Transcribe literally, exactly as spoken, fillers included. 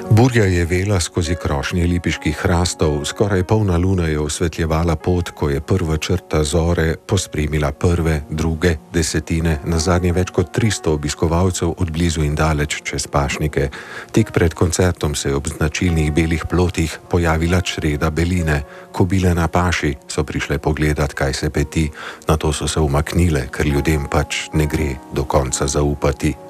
Burja je vela skozi krošnje lipiških hrastov, skoraj polna luna je osvetljevala pot, ko je prva črta zore pospremila prve, druge desetine, nazadnje več kot tristo obiskovalcev od blizu in daleč čez pašnike. Tik pred koncertom se je ob značilnih belih plotih pojavila čreda beline. Kobile na paši so prišle pogledat, kaj se peti, nato so se umaknile, ker ljudem pač ne gre do konca zaupati.